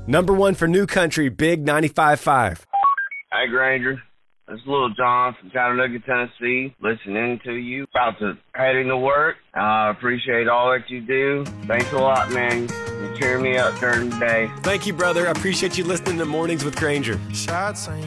Number one for New Country, Big 95.5. Hi, Granger. This is Little John from Chattanooga, Tennessee, listening to you. About to head into work. I appreciate all that you do. Thanks a lot, man. You cheer me up during the day. Thank you, brother. I appreciate you listening to Mornings with Granger.